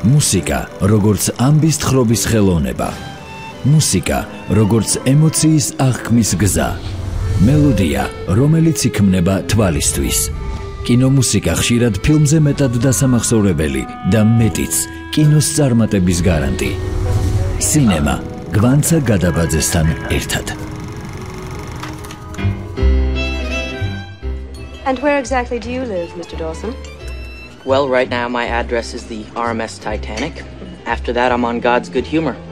მუსიკა, როგორც ამბის თხრობის ხელოვნება. მუსიკა, როგორც ემოციის აღქმის გზა. მელოდია, რომელიც იქმნება თვალისთვის. კინომუსიკა ხშირად ფილმზე მეტად დასამახსოვრებელი და მეტიც კინოს წარმატების გარანტი. სინემა გვანცა გადაბაძესთან ერთად. And where exactly do you live, Mr. Dawson? Well, right now my address is the RMS Titanic. After that, I'm on God's good humor.